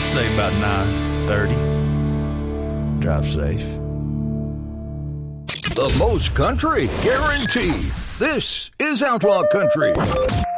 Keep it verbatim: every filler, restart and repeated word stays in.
Say about nine thirty. Drive safe. The most country guaranteed. This is Outlaw Country.